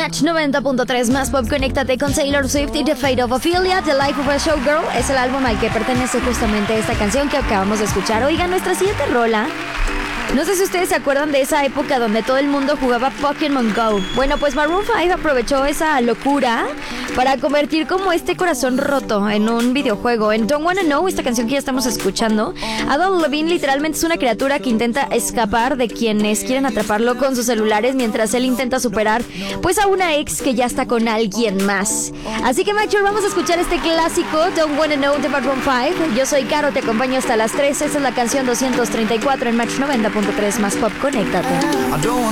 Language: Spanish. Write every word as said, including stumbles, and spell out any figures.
Match noventa punto tres más pop, conéctate con Taylor Swift y The Fate of Ophelia. The Life of a Showgirl es el álbum al que pertenece justamente esta canción que acabamos de escuchar. Oigan, nuestra siguiente rola, no sé si ustedes se acuerdan de esa época donde todo el mundo jugaba Pokémon Go. Bueno, pues Maroon cinco aprovechó esa locura para convertir como este corazón roto en un videojuego. En Don't Wanna Know, esta canción que ya estamos escuchando, Adam Levine literalmente es una criatura que intenta escapar de quienes quieren atraparlo con sus celulares mientras él intenta superar pues a una ex que ya está con alguien más. Así que Mature, vamos a escuchar este clásico Don't Wanna Know de Maroon cinco. Yo soy Caro, te acompaño hasta las tres. Esta es la canción doscientos treinta y cuatro en Match noventa punto tres más pop, conéctate.